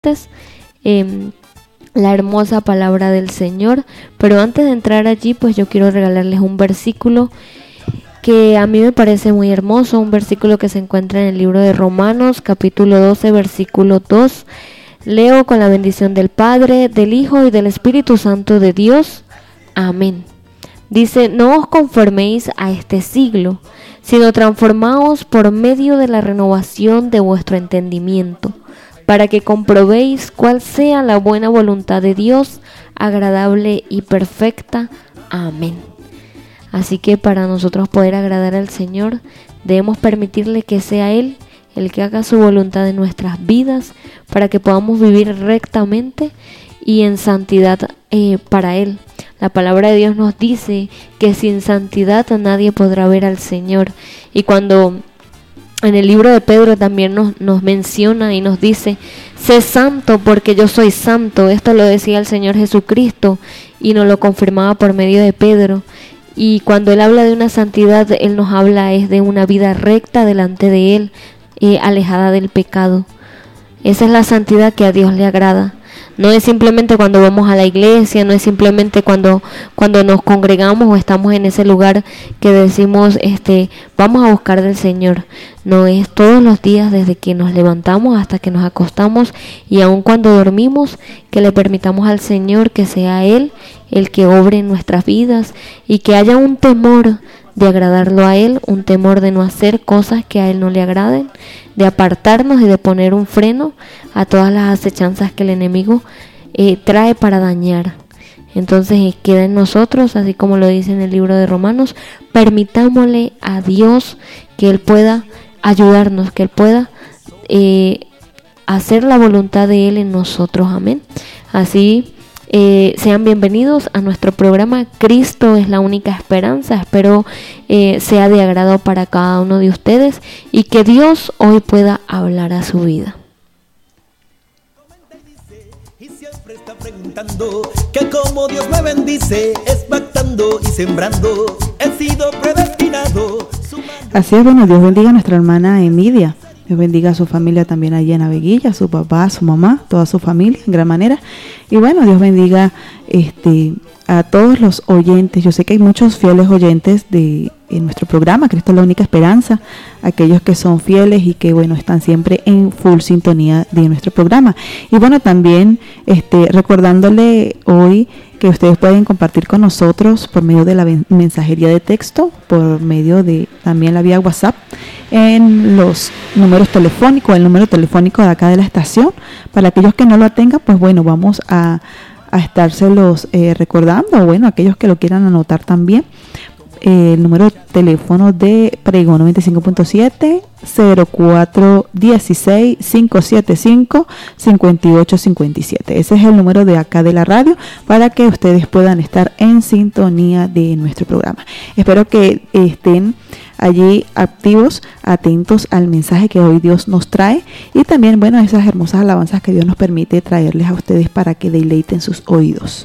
la hermosa palabra del Señor. Pero antes de entrar allí, pues yo quiero regalarles un versículo que a mí me parece muy hermoso, un versículo que se encuentra en el libro de Romanos, capítulo 12, versículo 2. Leo con la bendición del Padre, del Hijo y del Espíritu Santo de Dios. Amén. Dice: no os conforméis a este siglo, sino transformaos por medio de la renovación de vuestro entendimiento, para que comprobéis cuál sea la buena voluntad de Dios, agradable y perfecta. Amén. Así que para nosotros poder agradar al Señor, debemos permitirle que sea Él el que haga su voluntad en nuestras vidas, para que podamos vivir rectamente y en santidad para Él. La palabra de Dios nos dice que sin santidad nadie podrá ver al Señor. Y cuando en el libro de Pedro también nos menciona y nos dice: sé santo porque yo soy santo. Esto lo decía el Señor Jesucristo y nos lo confirmaba por medio de Pedro. Y cuando Él habla de una santidad, Él nos habla es de una vida recta delante de Él, alejada del pecado. Esa es la santidad que a Dios le agrada. No es simplemente cuando vamos a la iglesia, no es simplemente cuando nos congregamos o estamos en ese lugar que decimos vamos a buscar del Señor. No, es todos los días, desde que nos levantamos hasta que nos acostamos, y aun cuando dormimos, que le permitamos al Señor que sea Él el que obre en nuestras vidas, y que haya un temor de agradarlo a Él, un temor de no hacer cosas que a Él no le agraden, de apartarnos y de poner un freno a todas las acechanzas que el enemigo trae para dañar. Entonces queda en nosotros, así como lo dice en el libro de Romanos, permitámosle a Dios que Él pueda ayudarnos, que Él pueda hacer la voluntad de Él en nosotros. Amén. Así sean bienvenidos a nuestro programa Cristo es la única esperanza. Espero sea de agrado para cada uno de ustedes y que Dios hoy pueda hablar a su vida. Y siempre está preguntando que como Dios me bendice, es pactando y sembrando, he sido predestinado. Así es, bueno, Dios bendiga a nuestra hermana Emilia. Dios bendiga a su familia también allí en Abeguilla, a su papá, a su mamá, toda su familia en gran manera. Y bueno, Dios bendiga a todos los oyentes. Yo sé que hay muchos fieles oyentes en nuestro programa, Cristo es la única esperanza, aquellos que son fieles y que bueno, están siempre en full sintonía de nuestro programa. Y bueno, también recordándole hoy que ustedes pueden compartir con nosotros por medio de la mensajería de texto, por medio de también la vía WhatsApp, en los números telefónicos, el número telefónico de acá de la estación. Para aquellos que no lo tengan, pues bueno, vamos a estárselos recordando, bueno, aquellos que lo quieran anotar también. El número de teléfono de Prego 95.7 0416 575 5857. Ese es el número de acá de la radio para que ustedes puedan estar en sintonía de nuestro programa. Espero que estén allí activos, atentos al mensaje que hoy Dios nos trae, y también, bueno, esas hermosas alabanzas que Dios nos permite traerles a ustedes para que deleiten sus oídos.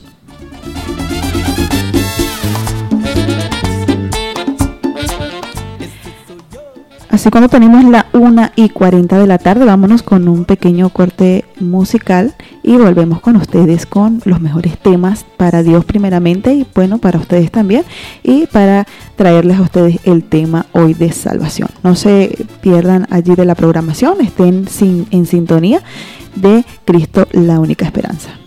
Así cuando tenemos la 1:40 de la tarde, vámonos con un pequeño corte musical y volvemos con ustedes con los mejores temas para Dios primeramente, y bueno, para ustedes también, y para traerles a ustedes el tema hoy de salvación. No se pierdan allí de la programación, estén en sintonía de Cristo, la única esperanza.